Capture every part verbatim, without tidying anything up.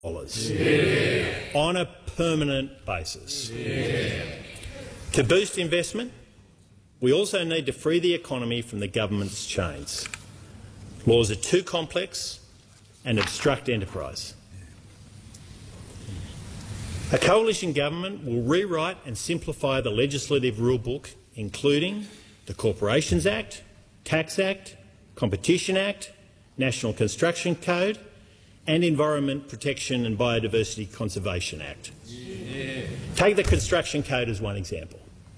dollars yeah. on a permanent basis. Yeah. To boost investment, we also need to free the economy from the government's chains. Laws are too complex and obstruct enterprise. A coalition government will rewrite and simplify the legislative rulebook, including the Corporations Act, Tax Act, Competition Act, National Construction Code and Environment Protection and Biodiversity Conservation Act. Yeah. Take the Construction Code as one example.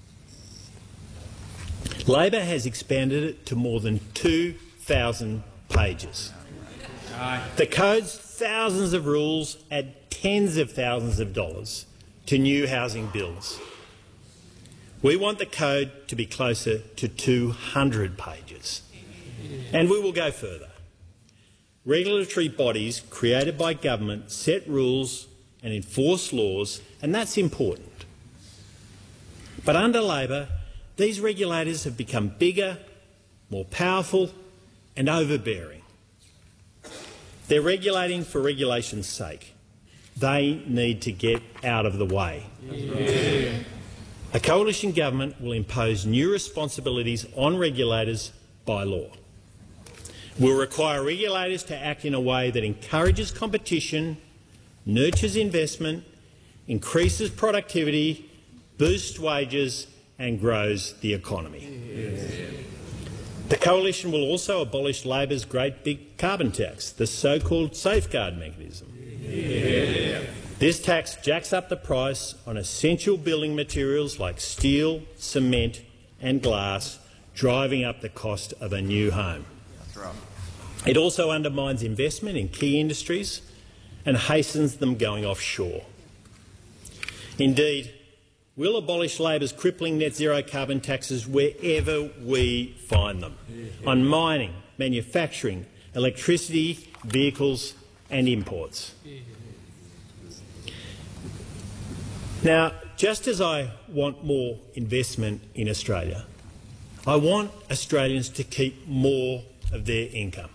Labor has expanded it to more than two thousand pages. The code's thousands of rules add tens of thousands of dollars to new housing bills. We want the code to be closer to two hundred pages. And we will go further. Regulatory bodies created by government set rules and enforce laws, and that's important. But under Labor, these regulators have become bigger, more powerful and overbearing. They're regulating for regulation's sake. They need to get out of the way. Yeah. A coalition government will impose new responsibilities on regulators by law. We'll require regulators to act in a way that encourages competition, nurtures investment, increases productivity, boosts wages and grows the economy. Yeah. The coalition will also abolish Labor's great big carbon tax, the so-called safeguard mechanism. Yeah. This tax jacks up the price on essential building materials like steel, cement and glass, driving up the cost of a new home. That's right. It also undermines investment in key industries and hastens them going offshore. Indeed, we'll abolish Labor's crippling net zero carbon taxes wherever we find them, yeah. on mining, manufacturing, electricity, vehicles and imports. Yeah. Now, just as I want more investment in Australia, I want Australians to keep more of their income.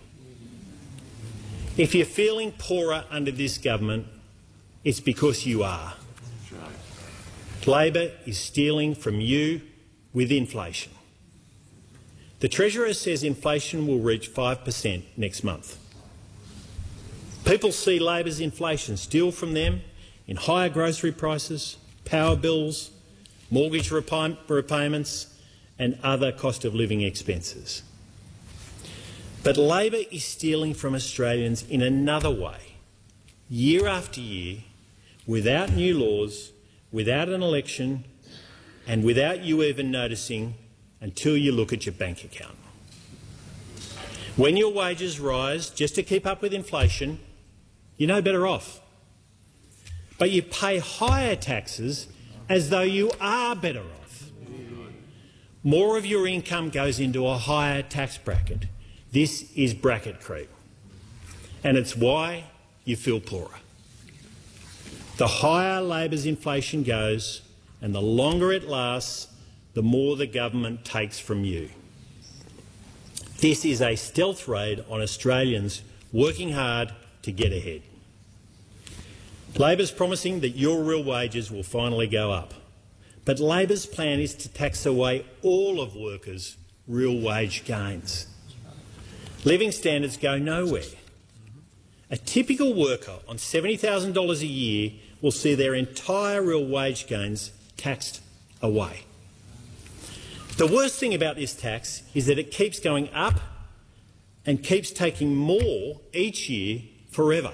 If you're feeling poorer under this government, it's because you are. Labor is stealing from you with inflation. The Treasurer says inflation will reach five per cent next month. People see Labor's inflation steal from them in higher grocery prices, power bills, mortgage repay repayments and other cost of living expenses. But Labor is stealing from Australians in another way, year after year, without new laws, without an election and without you even noticing until you look at your bank account. When your wages rise just to keep up with inflation, you're no better off. But you pay higher taxes as though you are better off. More of your income goes into a higher tax bracket. This is bracket creep. And it's why you feel poorer. The higher Labor's inflation goes and the longer it lasts, the more the government takes from you. This is a stealth raid on Australians working hard to get ahead. Labor's promising that your real wages will finally go up, but Labor's plan is to tax away all of workers' real wage gains. Living standards go nowhere. A typical worker on seventy thousand dollars a year will see their entire real wage gains taxed away. The worst thing about this tax is that it keeps going up and keeps taking more each year forever.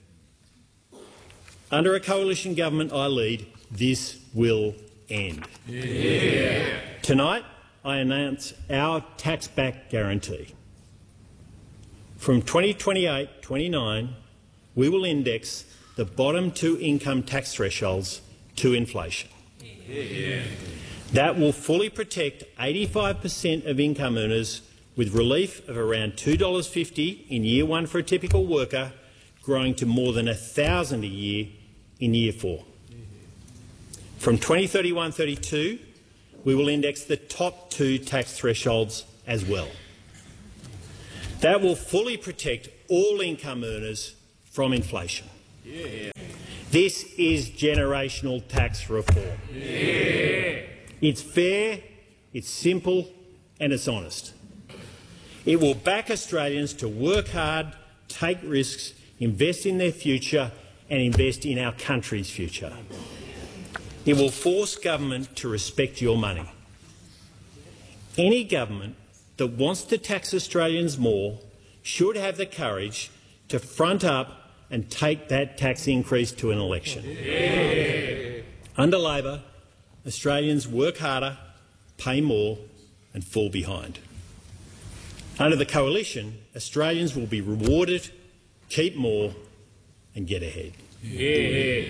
Under a coalition government I lead, this will end. Yeah. Tonight, I announce our tax-back guarantee. From twenty twenty-eight twenty-nine, we will index the bottom two income tax thresholds to inflation. Yeah. That will fully protect eighty-five per cent of income earners with relief of around two dollars fifty in year one for a typical worker, growing to more than one thousand dollars a year in year four. From twenty thirty-one thirty-two, we will index the top two tax thresholds as well. That will fully protect all income earners from inflation. Yeah. This is generational tax reform. Yeah. It's fair, it's simple and it's honest. It will back Australians to work hard, take risks, invest in their future and invest in our country's future. It will force government to respect your money. Any government that wants to tax Australians more should have the courage to front up and take that tax increase to an election. Yeah. Under Labor, Australians work harder, pay more and fall behind. Under the Coalition, Australians will be rewarded, keep more and get ahead. Yeah.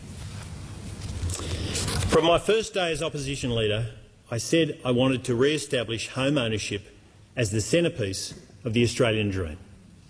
From my first day as opposition leader, I said I wanted to re-establish home ownership as the centrepiece of the Australian dream.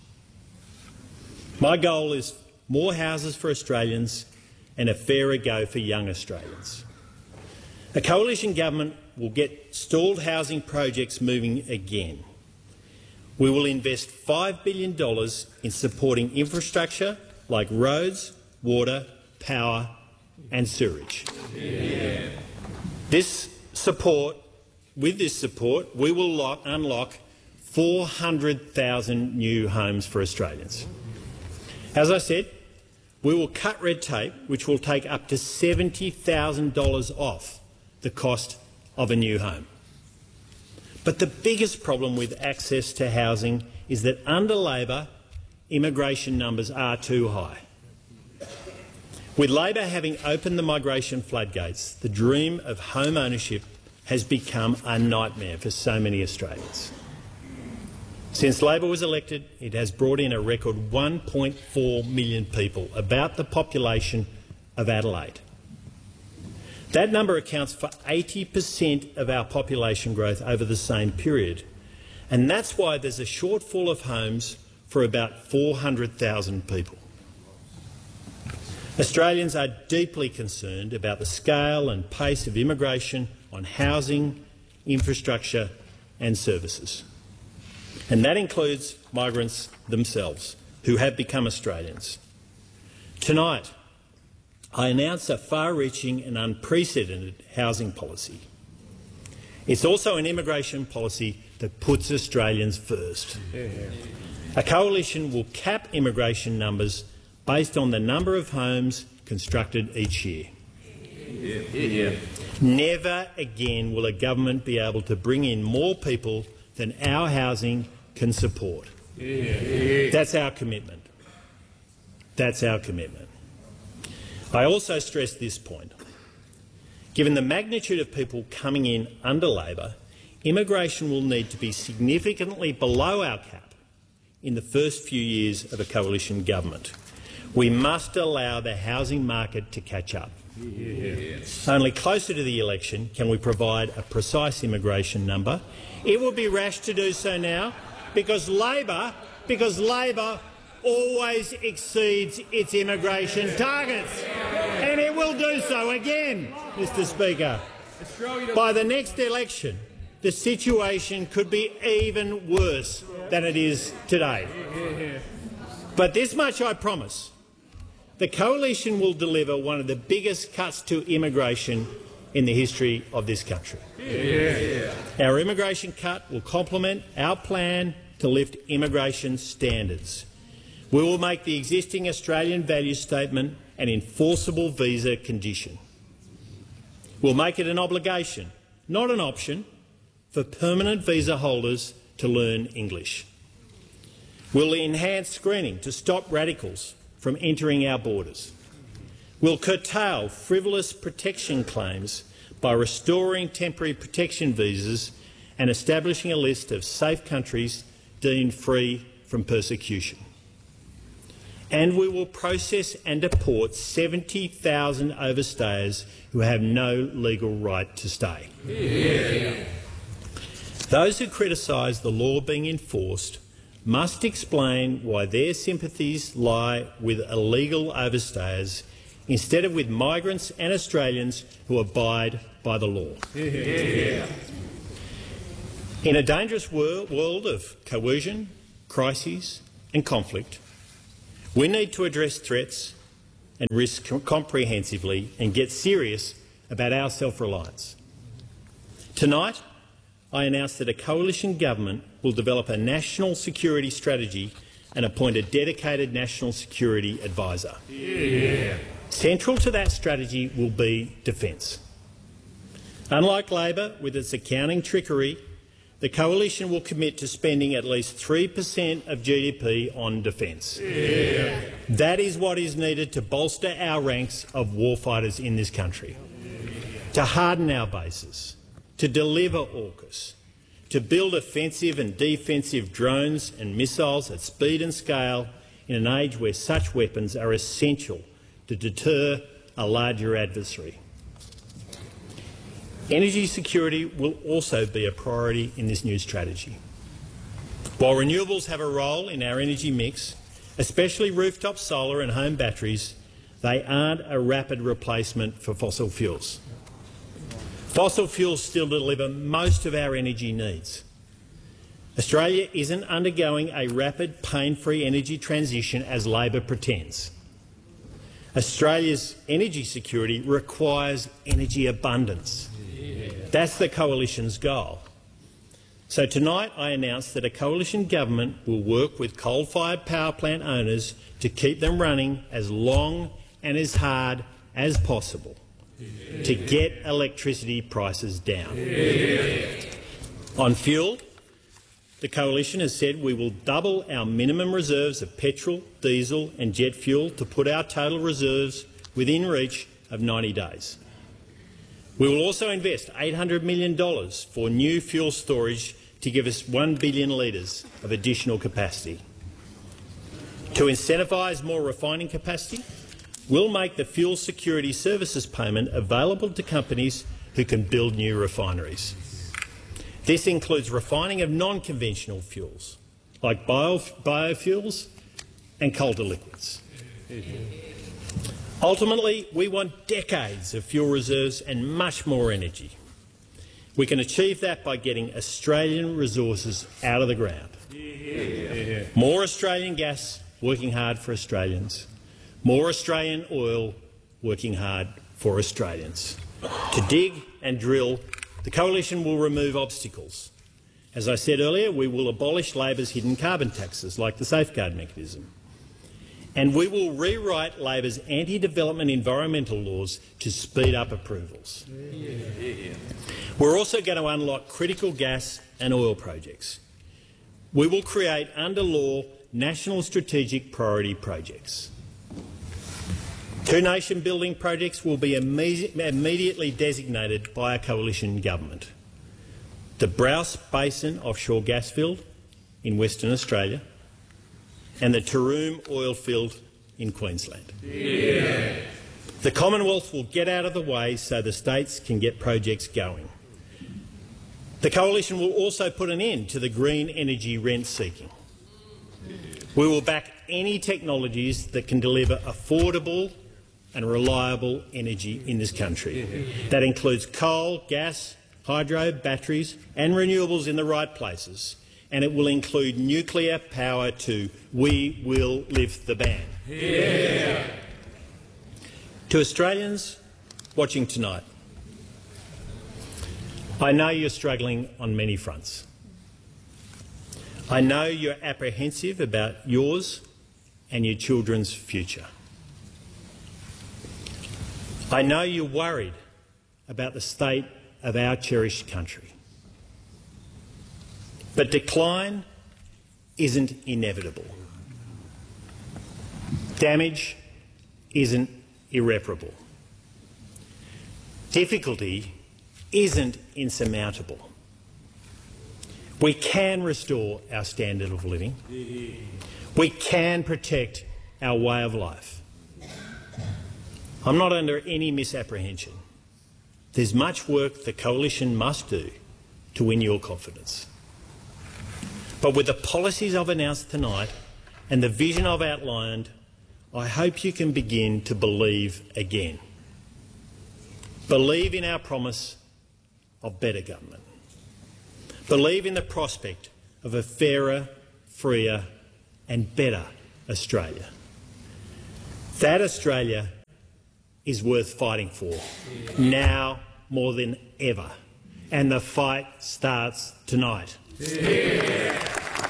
My goal is more houses for Australians and a fairer go for young Australians. A coalition government will get stalled housing projects moving again. We will invest five billion dollars in supporting infrastructure like roads, water, power and sewerage. Yeah. This support, with this support, we will lock, unlock four hundred thousand new homes for Australians. As I said, we will cut red tape, which will take up to seventy thousand dollars off the cost of a new home. But the biggest problem with access to housing is that under Labor, immigration numbers are too high. With Labor having opened the migration floodgates, the dream of home ownership has become a nightmare for so many Australians. Since Labor was elected, it has brought in a record one point four million people, about the population of Adelaide. That number accounts for eighty per cent of our population growth over the same period, and that's why there's a shortfall of homes for about four hundred thousand people. Australians are deeply concerned about the scale and pace of immigration on housing, infrastructure and services. And that includes migrants themselves, who have become Australians. Tonight, I announce a far-reaching and unprecedented housing policy. It's also an immigration policy that puts Australians first. Yeah. A coalition will cap immigration numbers based on the number of homes constructed each year. Yeah. Yeah. Never again will a government be able to bring in more people than our housing can support. Yeah. That's our commitment. That's our commitment. I also stress this point. Given the magnitude of people coming in under Labor, immigration will need to be significantly below our cap in the first few years of a coalition government. We must allow the housing market to catch up. Yes. Only closer to the election can we provide a precise immigration number. It would be rash to do so now because Labor, because Labor always exceeds its immigration targets. And it will do so again, Mister Speaker. By the next election, the situation could be even worse than it is today. But this much I promise. The coalition will deliver one of the biggest cuts to immigration in the history of this country. Yeah. Our immigration cut will complement our plan to lift immigration standards. We will make the existing Australian Values Statement an enforceable visa condition. We'll make it an obligation, not an option, for permanent visa holders to learn English. We'll enhance screening to stop radicals from entering our borders. We'll curtail frivolous protection claims by restoring temporary protection visas and establishing a list of safe countries deemed free from persecution. And we will process and deport seventy thousand overstayers who have no legal right to stay. Yeah. Those who criticise the law being enforced must explain why their sympathies lie with illegal overstayers instead of with migrants and Australians who abide by the law. Yeah. In a dangerous wor- world of coercion, crises and conflict, we need to address threats and risk comprehensively and get serious about our self-reliance. Tonight, I announced that a coalition government will develop a national security strategy and appoint a dedicated national security advisor. Yeah. Central to that strategy will be defence. Unlike Labor, with its accounting trickery, the coalition will commit to spending at least three per cent of G D P on defence. Yeah. That is what is needed to bolster our ranks of warfighters in this country, to harden our bases, to deliver AUKUS, to build offensive and defensive drones and missiles at speed and scale in an age where such weapons are essential to deter a larger adversary. Energy security will also be a priority in this new strategy. While renewables have a role in our energy mix, especially rooftop solar and home batteries, they aren't a rapid replacement for fossil fuels. Fossil fuels still deliver most of our energy needs. Australia isn't undergoing a rapid, pain-free energy transition as Labor pretends. Australia's energy security requires energy abundance. Yeah. That's the coalition's goal. So tonight I announced that a coalition government will work with coal-fired power plant owners to keep them running as long and as hard as possible yeah. to get electricity prices down. Yeah. On fuel, the coalition has said we will double our minimum reserves of petrol, diesel and jet fuel to put our total reserves within reach of ninety days. We will also invest eight hundred million dollars for new fuel storage to give us one billion litres of additional capacity. To incentivise more refining capacity, we'll make the Fuel Security Services payment available to companies who can build new refineries. This includes refining of non-conventional fuels, like bio biofuels and coal to liquids. Ultimately, we want decades of fuel reserves and much more energy. We can achieve that by getting Australian resources out of the ground. Yeah. More Australian gas working hard for Australians. More Australian oil working hard for Australians. To dig and drill, the coalition will remove obstacles. As I said earlier, we will abolish Labor's hidden carbon taxes, like the safeguard mechanism. And we will rewrite Labor's anti-development environmental laws to speed up approvals. Yeah. We're also going to unlock critical gas and oil projects. We will create, under law, national strategic priority projects. Two nation-building projects will be imme immediately designated by a coalition government. The Browse Basin offshore gas field in Western Australia and the Taroom oil field in Queensland. Yeah. The Commonwealth will get out of the way so the states can get projects going. The coalition will also put an end to the green energy rent-seeking. We will back any technologies that can deliver affordable and reliable energy in this country. That includes coal, gas, hydro, batteries and renewables in the right places. And it will include nuclear power too. We will lift the ban. Yeah. To Australians watching tonight, I know you're struggling on many fronts. I know you're apprehensive about yours and your children's future. I know you're worried about the state of our cherished country. But decline isn't inevitable. Damage isn't irreparable. Difficulty isn't insurmountable. We can restore our standard of living. We can protect our way of life. I'm not under any misapprehension. There's much work the coalition must do to win your confidence. But with the policies I've announced tonight and the vision I've outlined, I hope you can begin to believe again. Believe in our promise of better government. Believe in the prospect of a fairer, freer and better Australia. That Australia is worth fighting for, now more than ever. And the fight starts tonight. Yeah.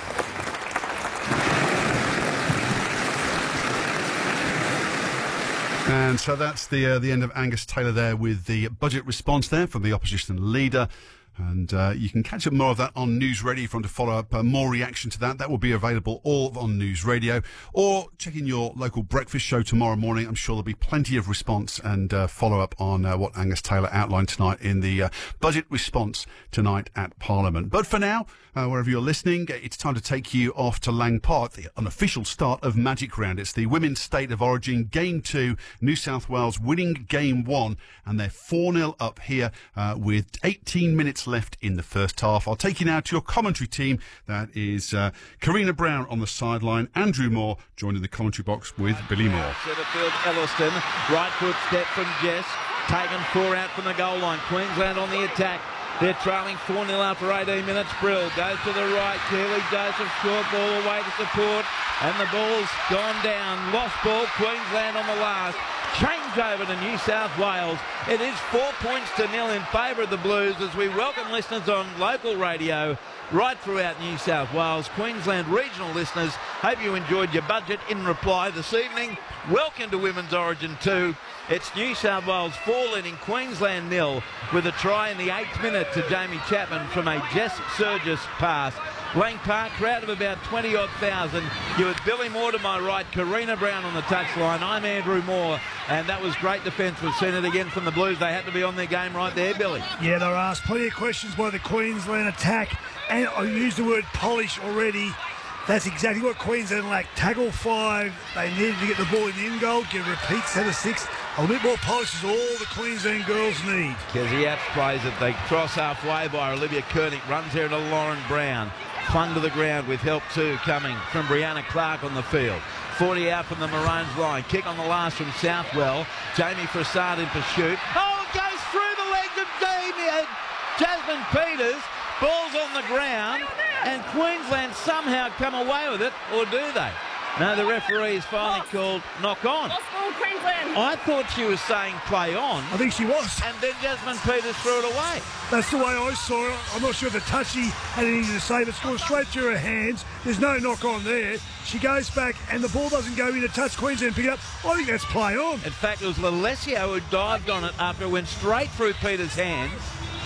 And so that's the uh, the end of Angus Taylor there with the budget response there from the opposition leader. And uh, you can catch up more of that on News Radio if you want to follow up uh, more reaction to that. That will be available all on News Radio. Or check in your local breakfast show tomorrow morning. I'm sure there'll be plenty of response and uh, follow up on uh, what Angus Taylor outlined tonight in the uh, budget response tonight at Parliament. But for now, uh, wherever you're listening, it's time to take you off to Lang Park, the unofficial start of Magic Round. It's the Women's State of Origin Game two, New South Wales winning Game one, and they're four nil up here uh, with eighteen minutes left in the first half. I'll take you now to your commentary team. That is uh, Karina Brown on the sideline, Andrew Moore joining the commentary box with Billy Moore. Centrefield Elliston, right foot step from Jess, taken four out from the goal line. Queensland on the attack. They're trailing four nil after eighteen minutes. Brill goes to the right. Keely Joseph, short ball away to support. And the ball's gone down. Lost ball. Queensland on the last. Change over to New South Wales. It is four points to nil in favour of the Blues as we welcome listeners on local radio right throughout New South Wales. Queensland regional listeners, hope you enjoyed your budget in reply this evening. Welcome to Women's Origin two. It's New South Wales four leading Queensland nil with a try in the eighth minute to Jamie Chapman from a Jess Surgis pass. Lang Park, crowd of about twenty odd thousand. You had Billy Moore to my right, Karina Brown on the touchline. I'm Andrew Moore, and that was great defence. We've seen it again from the Blues. They had to be on their game right there, Billy. Yeah, there are plenty of questions by the Queensland attack, and I used the word polish already. That's exactly what Queensland lacked. Tackle five. They needed to get the ball in the in goal, get a repeat set of six. A little bit more polish is all the Queensland girls need. Kezzy Apps plays it. They cross halfway by Olivia Koenig. Runs here to Lauren Brown. Flung to the ground with help too coming from Brianna Clark on the field. forty out from the Maroons line. Kick on the last from Southwell. Jamie Frassard in pursuit. Oh, it goes through the legs of Jamie, uh, Jasmine Peters. Ball's on the ground, and Queensland somehow come away with it, or do they? No, the referee is finally Lost. called knock on. Lost ball, Queensland. I thought she was saying play on. I think she was. And then Jasmine Peters threw it away. That's the way I saw it. I'm not sure if the touchy had anything to say, but it's gone straight through her hands. There's no knock on there. She goes back, and the ball doesn't go in to touch Queensland and pick it up. I think that's play on. In fact, it was Lalesio who dived on it after it went straight through Peters' hands.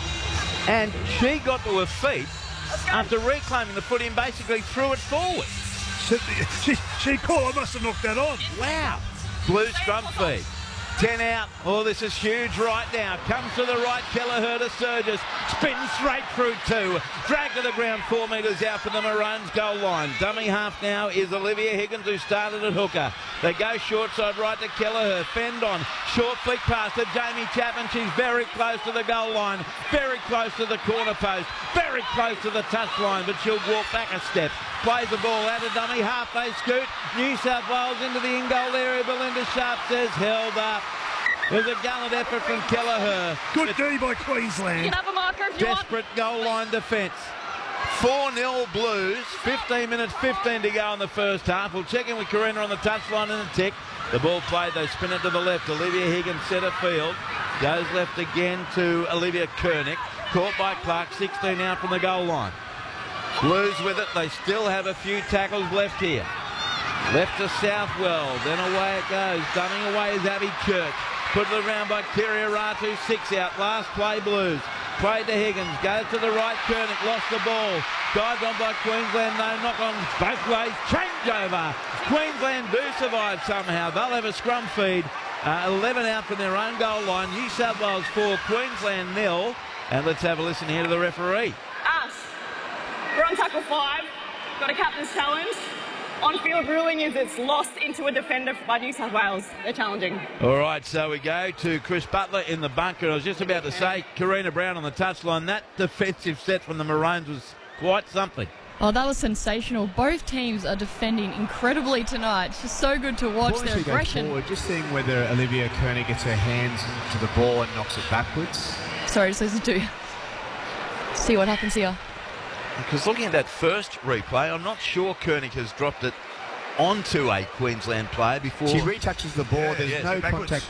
And she got to her feet after reclaiming the footy and basically threw it forward. She, she called, I must have knocked that on. Wow. Blue scrum feed. ten out. Oh, this is huge right now. Comes to the right. Kelleher to Surgis. Spins straight through two. Dragged to the ground four metres out for the Maroons goal line. Dummy half now is Olivia Higgins, who started at hooker. They go short side right to Kelleher. Fend on. Short flick pass to Jamie Chapman. She's very close to the goal line. Very close to the corner post. Very close to the touch line, but she'll walk back a step. Plays the ball out of dummy half. They scoot. New South Wales into the in-goal area. Belinda Sharp says held up. There's a gallant effort from Kelleher. Good D by Queensland. You can have a marker if you Desperate want. Goal line defence. four nil Blues. fifteen minutes, fifteen to go in the first half. We'll check in with Karina on the touchline in a tick. The ball played. They spin it to the left. Olivia Higgins centre field. Goes left again to Olivia Koenig. Caught by Clark. sixteen out from the goal line. Blues with it. They still have a few tackles left here. Left to Southwell. Then away it goes. Dumming away is Abby Church. Put it around by Kiriaratu. Six out. Last play Blues. Played to Higgins. Goes to the right. Koenig lost the ball. Dived on by Queensland. No knock on both ways. Change over. Queensland do survive somehow. They'll have a scrum feed. Uh, eleven out from their own goal line. New South Wales four. Queensland nil. And let's have a listen here to the referee. Us. We're on tackle five. Got a captain's challenge. On-field ruling is it's lost into a defender by New South Wales. They're challenging. All right, so we go to Chris Butler in the bunker. I was just about to say, Karina Brown on the touchline. That defensive set from the Maroons was quite something. Oh, that was sensational. Both teams are defending incredibly tonight. It's just so good to watch their aggression. Forward, just seeing whether Olivia Koenig gets her hands to the ball and knocks it backwards. Sorry, just listen to see what happens here. Because looking at that first replay, I'm not sure Koenig has dropped it onto a Queensland player before She retouches the ball. Yeah, There's yeah, no backwards. contact